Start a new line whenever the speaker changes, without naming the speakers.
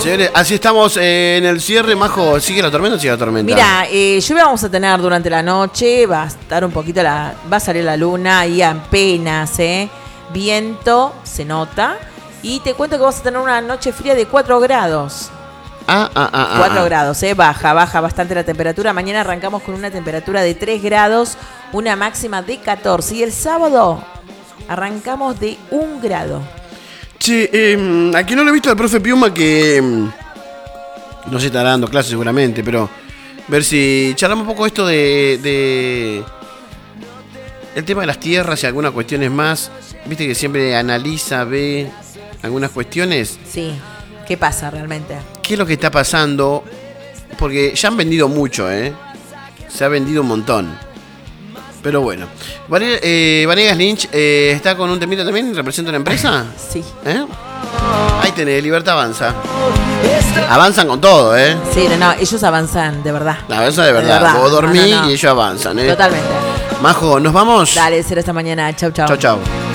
Señores, así estamos en el cierre. Majo, ¿sigue la tormenta o sigue la tormenta?
Mira, lluvia vamos a tener durante la noche. Va a estar un poquito va a salir la luna y apenas, viento se nota. Y te cuento que vamos a tener una noche fría de 4 grados. 4 grados, baja bastante la temperatura. Mañana arrancamos con una temperatura de 3 grados, una máxima de 14. Y el sábado arrancamos de 1 grado.
Che, aquí no lo he visto al profe Piuma que no sé, estará dando clases seguramente, pero ver si charlamos un poco esto de el tema de las tierras y algunas cuestiones más. Viste que siempre analiza, ve algunas cuestiones.
Sí, ¿qué pasa realmente?
¿Qué es lo que está pasando? Porque ya han vendido mucho, se ha vendido un montón. Pero bueno. Vanegas Lynch está con un temita también, representa una empresa.
Sí.
Ahí tenés, Libertad Avanza. Avanzan con todo,
Sí, no, ellos avanzan, de verdad.
Avanzan de verdad. Vos dormís y ellos avanzan,
Totalmente.
Majo, ¿nos vamos?
Dale, será esta mañana. Chau, chau.
Chau, chau.